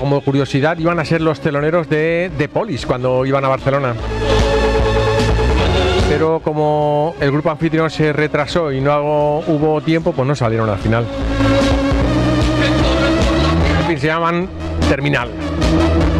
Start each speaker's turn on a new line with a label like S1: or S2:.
S1: como curiosidad, iban a ser los teloneros de The Police cuando iban a Barcelona. Pero como el grupo anfitrión se retrasó y no hubo tiempo, pues no salieron al final. En fin, se llaman Terminal.